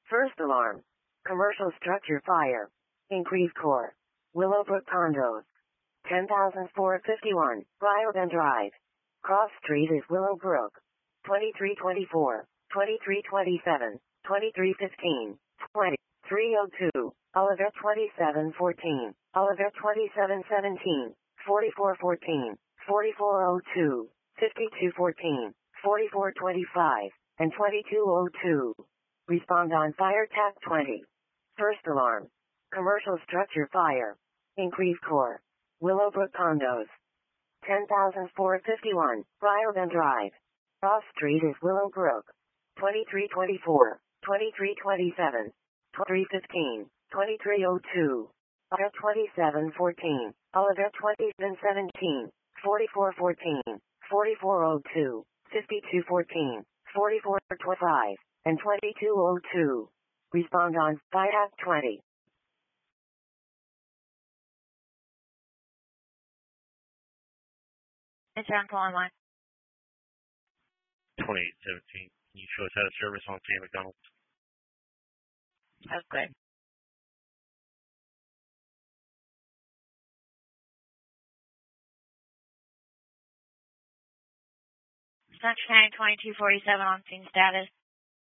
First alarm. Commercial structure fire. Increased core. Willowbrook condos. 10,451, Briarden Drive. Cross Street is Willowbrook. 2324, 2327, 2315, 2302, Oliver 2714, Oliver 2717, 4414, 4402, 5214, 4425, and 2202. Respond on fire tap 20. First alarm. Commercial structure fire. Increased core. Willowbrook condos. 10,451, Briarden Drive. Cross Street is Willowbrook. 2324, 2327, 2315, 2302, Oliver 2714, Oliver 2717, 4414, 4402, 5214, 4425, and 2202. Respond on FIDAC 20. It's on call line. 2817. Can you show us how to service on Sam McDonald's? Okay. Section 2247 on scene status.